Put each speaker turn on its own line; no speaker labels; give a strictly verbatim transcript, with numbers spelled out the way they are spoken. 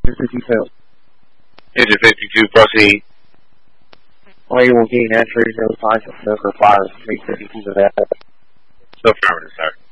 fifty-two.
Engine fifty-two, proceed.
Only will gain entry, no signs of smoke or fire, make fifty-two of that.
So affirmative, sir.